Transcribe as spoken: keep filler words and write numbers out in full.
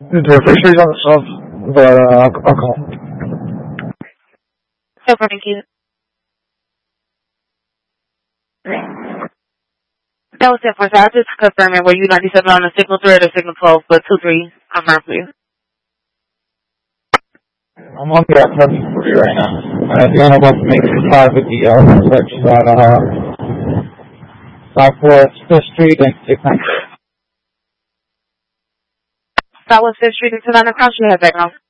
The pictures on the sub, but uh, I'll, I'll call. So, thank you. That was it for us. I just confirming, were you ninety-seven on the signal three or the signal twelve, but two three, confirm please. I'm on the F three right now. I'm going to make five with the L search on uh, Southwest fifth Street and six nine. Southwest fifth Street and two nine across, you have background.